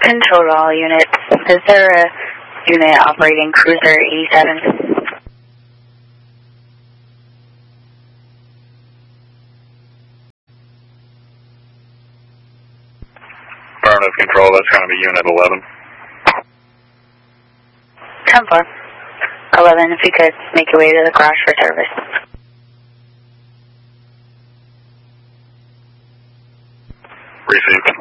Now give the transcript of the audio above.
Control to all units. Is there a unit operating Cruiser 87? Affirmative control, that's going to be unit 11. 10-4. 11, if you could make your way to the garage for service. Received.